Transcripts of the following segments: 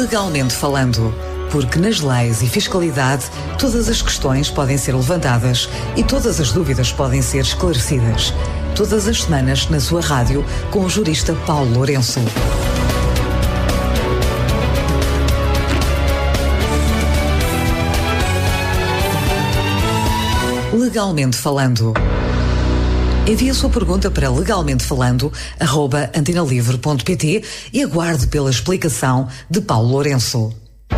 Legalmente falando, porque nas leis e fiscalidade todas as questões podem ser levantadas e todas as dúvidas podem ser esclarecidas. Todas as semanas na sua rádio com o jurista Paulo Lourenço. Legalmente falando. Envie a sua pergunta para legalmentefalando@antenalivre.pt e aguarde pela explicação de Paulo Lourenço.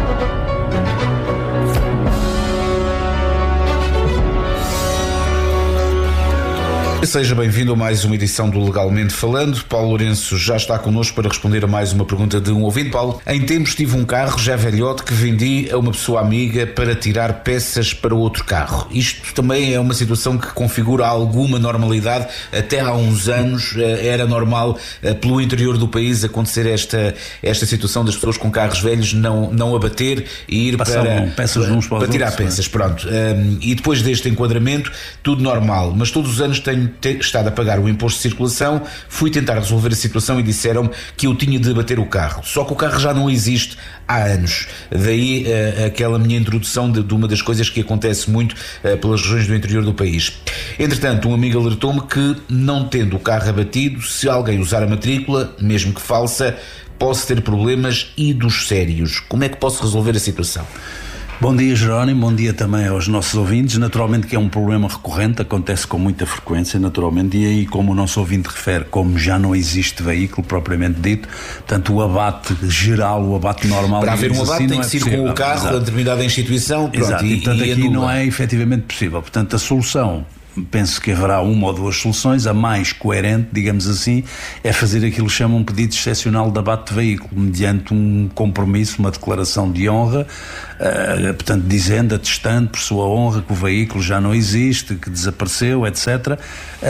Seja bem-vindo a mais uma edição do Legalmente Falando. Paulo Lourenço já está connosco para responder a mais uma pergunta de um ouvinte. Paulo, em tempos tive um carro já velhote que vendi a uma pessoa amiga para tirar peças para outro carro. Isto também é uma situação que configura alguma normalidade. Até há uns anos era normal pelo interior do país acontecer esta situação das pessoas com carros velhos não abater e ir para tirar peças. Pronto. E depois deste enquadramento, tudo normal. Mas todos os anos tenho estado a pagar o imposto de circulação, fui tentar resolver a situação e disseram-me que eu tinha de abater o carro. Só que o carro já não existe há anos. Daí aquela minha introdução de uma das coisas que acontece muito pelas regiões do interior do país. Entretanto, um amigo alertou-me que, não tendo o carro abatido, se alguém usar a matrícula, mesmo que falsa, posso ter problemas e dos sérios. Como é que posso resolver a situação? Bom dia, Jerónimo, bom dia também aos nossos ouvintes. Naturalmente que é um problema recorrente, acontece com muita frequência, naturalmente, e aí, como o nosso ouvinte refere, como já não existe veículo propriamente dito, portanto o abate geral, o abate normal... Para haver um abate assim, tem que ser com o carro da determinada instituição, pronto, exato. E portanto aqui não é efetivamente possível. Portanto a solução... Penso que haverá uma ou duas soluções. A mais coerente, digamos assim, é fazer aquilo que chamam um pedido excepcional de abate de veículo, mediante um compromisso, uma declaração de honra, portanto, dizendo, atestando por sua honra que o veículo já não existe, que desapareceu, etc.,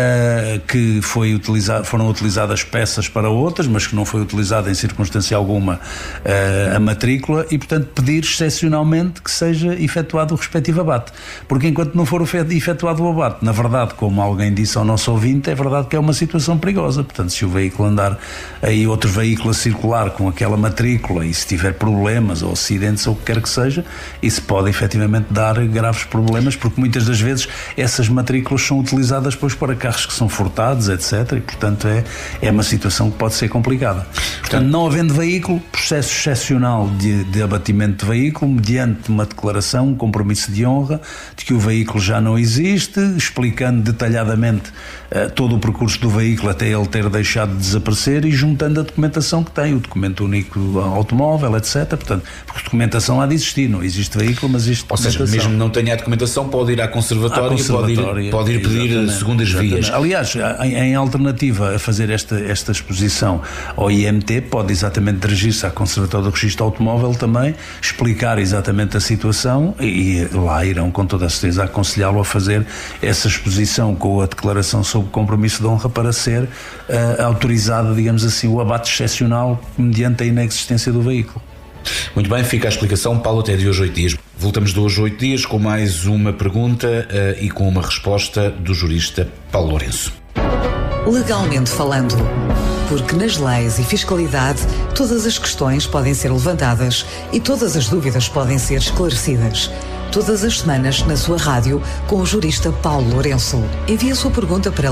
que foram utilizadas peças para outras, mas que não foi utilizada em circunstância alguma a matrícula e, portanto, pedir excepcionalmente que seja efetuado o respectivo abate. Porque enquanto não for efetuado o abate, na verdade, como alguém disse ao nosso ouvinte, é verdade que é uma situação perigosa. Portanto, se o veículo andar aí, outro veículo a circular com aquela matrícula e se tiver problemas ou acidentes ou o que quer que seja, isso pode efetivamente dar graves problemas, porque muitas das vezes essas matrículas são utilizadas depois para carros que são furtados, etc. E, portanto, é uma situação que pode ser complicada. Portanto, não havendo veículo, processo excepcional de abatimento de veículo, mediante uma declaração, um compromisso de honra, de que o veículo já não existe, explicando detalhadamente todo o percurso do veículo até ele ter deixado de desaparecer e juntando a documentação que tem, o documento único automóvel, etc. Portanto, porque documentação há de existir, não existe veículo, mas existe documentação. Ou seja, mesmo não tenha a documentação, pode ir à conservatória e pode ir pedir segundas vias. Aliás, em alternativa a fazer esta exposição ao IMT, pode exatamente dirigir-se à Conservatória do Registro Automóvel também, explicar exatamente a situação e lá irão com toda a certeza aconselhá-lo a fazer essa exposição com a declaração sobre compromisso de honra para ser autorizado, digamos assim, o abate excepcional mediante a inexistência do veículo. Muito bem, fica a explicação, Paulo, até de hoje 8 dias. Voltamos de hoje 8 dias com mais uma pergunta e com uma resposta do jurista Paulo Lourenço. Legalmente falando, porque nas leis e fiscalidade todas as questões podem ser levantadas e todas as dúvidas podem ser esclarecidas. Todas as semanas na sua rádio com o jurista Paulo Lourenço. Envie a sua pergunta para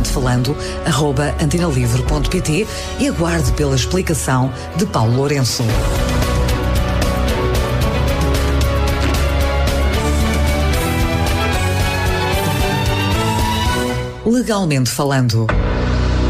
legalmentefalando@antenalivre.pt e aguarde pela explicação de Paulo Lourenço. Legalmente falando.